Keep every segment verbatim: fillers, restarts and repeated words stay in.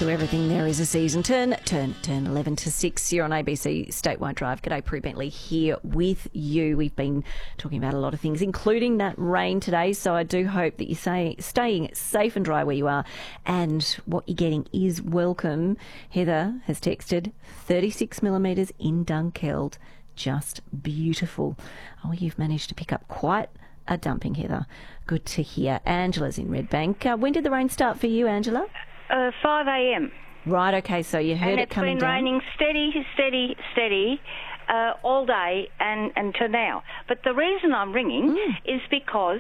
To everything, there is a season. Turn, turn, turn eleven to six. You're on A B C Statewide Drive. G'day, Prue Bentley here with you. We've been talking about a lot of things, including that rain today. So I do hope that you're say, staying safe and dry where you are, and what you're getting is welcome. Heather has texted thirty-six millimetres in Dunkeld. Just beautiful. Oh, you've managed to pick up quite a dumping, Heather. Good to hear. Angela's in Redbank. Uh, when did the rain start for you, Angela? Uh, five a m Right, okay, so you heard and it coming down. down. And it's been raining steady, steady, steady uh, all day and until now. But the reason I'm ringing Mm. is because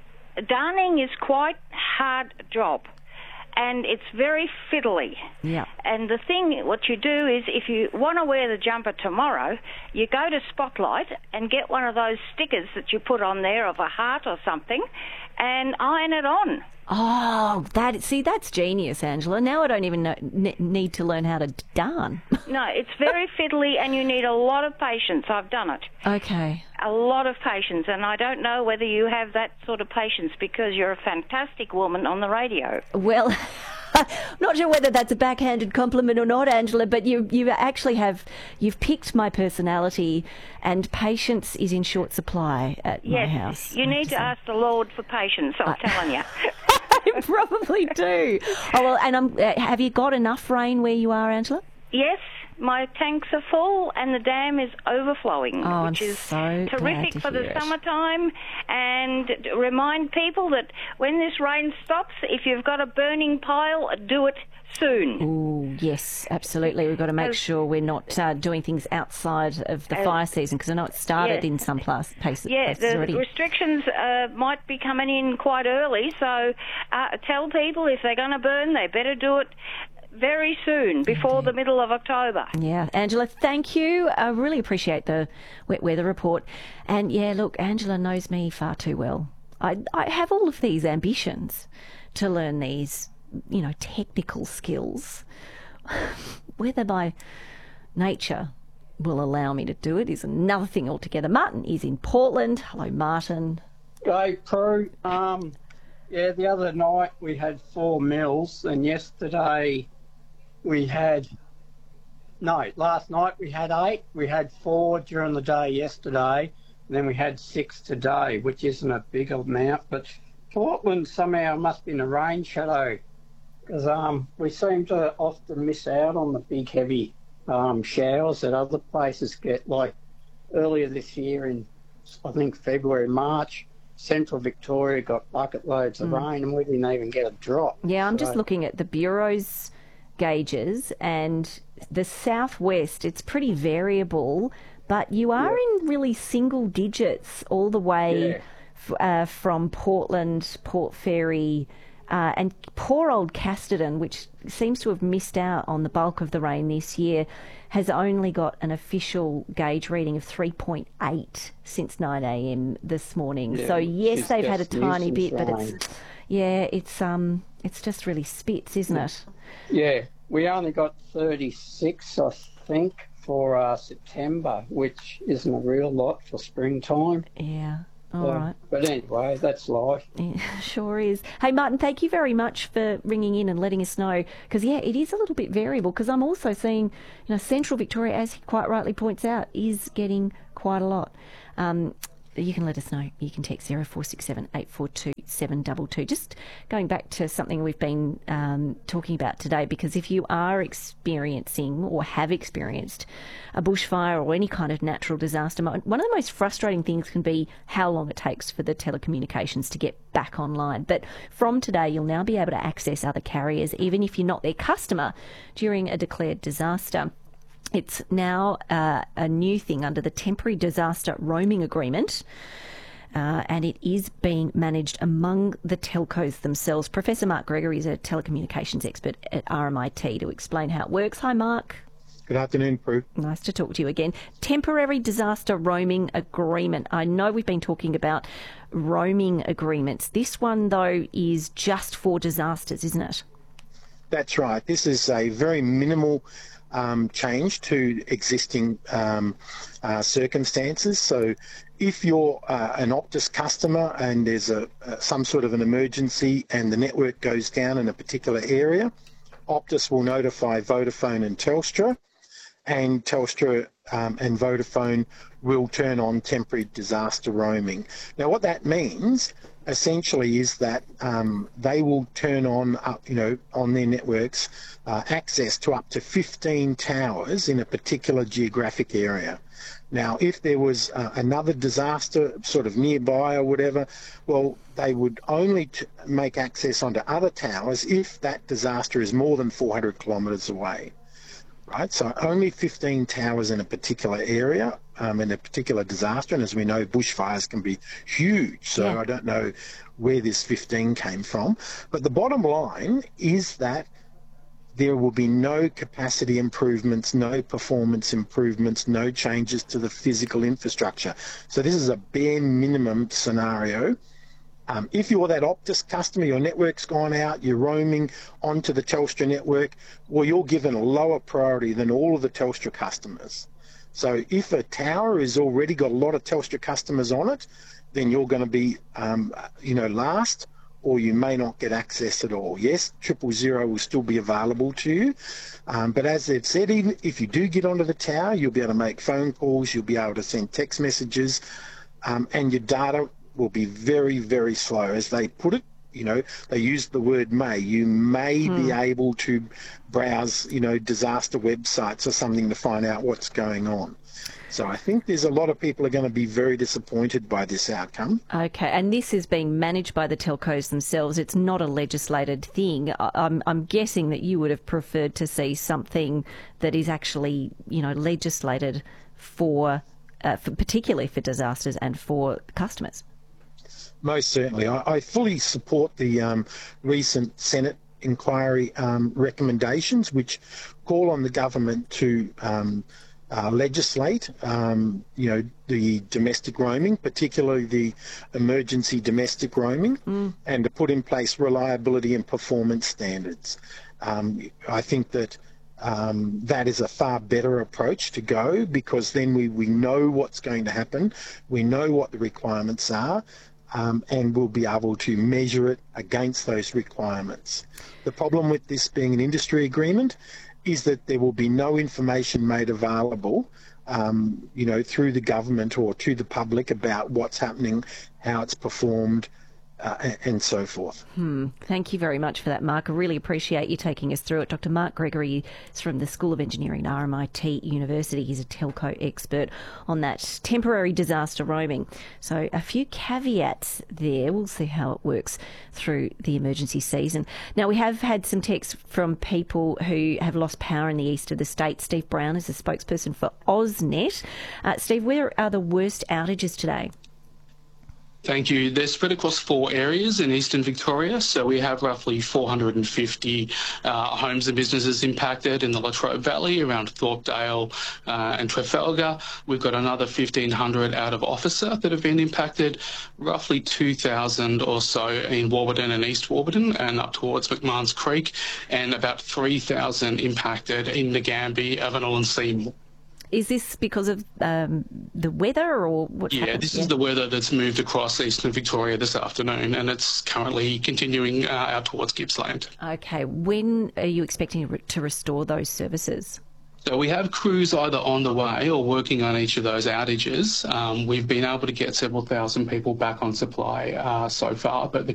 darning is quite a hard job. And it's very fiddly. Yeah. And the thing, what you do is, if you want to wear the jumper tomorrow, you go to Spotlight and get one of those stickers that you put on there of a heart or something, and iron it on. Oh, that see, that's genius, Angela. Now I don't even know, ne- need to learn how to darn. No, it's very fiddly, and you need a lot of patience. I've done it. Okay. A lot of patience, and I don't know whether you have that sort of patience because you're a fantastic woman on the radio. Well, not sure whether that's a backhanded compliment or not, Angela, but you you actually have, you've picked my personality, and patience is in short supply at my Yes, house. you need to ask the Lord for patience, I'm telling you. I probably do. Oh, well, and um, uh, have you got enough rain where you are, Angela? Yes, my tanks are full and the dam is overflowing, Oh, which I'm is so glad terrific to for the hear it. summertime. And remind people that when this rain stops, if you've got a burning pile, do it soon. Oh, yes, absolutely. We've got to make As- sure we're not uh, doing things outside of the As- fire season, because I know it started Yeah. in some plas- places, Yeah, places the already. restrictions uh, might be coming in quite early, so uh, tell people if they're going to burn, they better do it very soon, before the middle of October. Yeah, Angela, thank you. I really appreciate the wet weather report. And yeah, look, Angela knows me far too well. I, I have all of these ambitions to learn these, you know, technical skills. Whether my nature will allow me to do it is another thing altogether. Martin is in Portland. Hello, Martin. G'day, Prue. Um, yeah, the other night we had four mils, and yesterday we had, no, last night we had eight. We had four during the day yesterday, and then we had six today, which isn't a big amount, but Portland somehow must be in a rain shadow, because um, we seem to often miss out on the big heavy um, showers that other places get. Like earlier this year in, I think, February, March, Central Victoria got bucket loads of rain and we didn't even get a drop. Yeah, I'm just So- looking at the Bureau's gauges, and the southwest, it's pretty variable, but you are Yeah. in really single digits all the way Yeah. f- uh, from Portland, Port Fairy, uh, and poor old Casterton, which seems to have missed out on the bulk of the rain this year, has only got an official gauge reading of three point eight since nine a m this morning. Yeah, so yes, it's they've had a just tiny nuisance bit, but rain. it's yeah, it's um, it's just really spits, isn't it? Yeah, we only got thirty-six, I think, for uh, September, which isn't a real lot for springtime. Yeah. All Uh, right. But anyway, that's life. Yeah, sure is. Hey, Martin, thank you very much for ringing in and letting us know, because, yeah, it is a little bit variable, because I'm also seeing, you know, Central Victoria, as he quite rightly points out, is getting quite a lot. Um, you can let us know. You can text zero four six seven eight four two seven two two. Just going back to something we've been um, talking about today, because if you are experiencing or have experienced a bushfire or any kind of natural disaster, one of the most frustrating things can be how long it takes for the telecommunications to get back online. But from today, you'll now be able to access other carriers, even if you're not their customer, during a declared disaster. It's now uh, a new thing under the Temporary Disaster Roaming Agreement, uh, and it is being managed among the telcos themselves. Professor Mark Gregory is a telecommunications expert at R M I T to explain how it works. Hi, Mark. Good afternoon, Prue. Nice to talk to you again. Temporary Disaster Roaming Agreement. I know we've been talking about roaming agreements. This one, though, is just for disasters, isn't it? That's right. This is a very minimal um, change to existing um, uh, circumstances. So if you're uh, an Optus customer and there's a, uh, some sort of an emergency and the network goes down in a particular area, Optus will notify Vodafone and Telstra, and Telstra um, and Vodafone will turn on temporary disaster roaming. Now, what that means essentially is that um, they will turn on, uh, you know, on their networks uh, access to up to fifteen towers in a particular geographic area. Now, if there was uh, another disaster sort of nearby or whatever, well, they would only t- make access onto other towers if that disaster is more than four hundred kilometres away. Right, so only fifteen towers in a particular area, um, in a particular disaster, and as we know, bushfires can be huge, so yeah. I don't know where this fifteen came from. But the bottom line is that there will be no capacity improvements, no performance improvements, no changes to the physical infrastructure. So this is a bare minimum scenario. Um, if you're that Optus customer, your network's gone out, you're roaming onto the Telstra network, well, you're given a lower priority than all of the Telstra customers. So if a tower has already got a lot of Telstra customers on it, then you're going to be, um, you know, last, or you may not get access at all. Yes, triple zero will still be available to you, um, but as they've said, even if you do get onto the tower, you'll be able to make phone calls, you'll be able to send text messages, um, and your data will be very, very slow. As they put it, you know, they use the word may. You may hmm. be able to browse, you know, disaster websites or something to find out what's going on. So I think there's a lot of people are going to be very disappointed by this outcome. Okay, and this is being managed by the telcos themselves. It's not a legislated thing. I'm, I'm guessing that you would have preferred to see something that is actually, you know, legislated for, uh, for particularly for disasters and for customers. Most certainly. I, I fully support the um, recent Senate inquiry um, recommendations, which call on the government to um, uh, legislate, um, you know, the domestic roaming, particularly the emergency domestic roaming, mm. and to put in place reliability and performance standards. Um, I think that Um, that is a far better approach to go, because then we, we know what's going to happen, we know what the requirements are, um, and we'll be able to measure it against those requirements. The problem with this being an industry agreement is that there will be no information made available, um, you know, through the government or to the public about what's happening, how it's performed, Uh, and so forth. Hmm. Thank you very much for that, Mark. I really appreciate you taking us through it. Doctor Mark Gregory is from the School of Engineering at R M I T University. He's a telco expert on that temporary disaster roaming. So a few caveats there. We'll see how it works through the emergency season. Now, we have had some texts from people who have lost power in the east of the state. Steve Brown is the spokesperson for AusNet. Uh, Steve, where are the worst outages today? Thank you. They're spread across four areas in eastern Victoria. So we have roughly four hundred fifty uh, homes and businesses impacted in the Latrobe Valley around Thorpedale uh, and Trafalgar. We've got another fifteen hundred out of Officer that have been impacted, roughly two thousand or so in Warburton and East Warburton and up towards McMahon's Creek, and about three thousand impacted in Nagambie, Avenel and Seymour. Is this because of um, the weather or what? Yeah, happened? this yeah. is the weather that's moved across eastern Victoria this afternoon, and it's currently continuing uh, out towards Gippsland. Okay, when are you expecting to restore those services? So we have crews either on the way or working on each of those outages. Um, we've been able to get several thousand people back on supply uh, so far, but the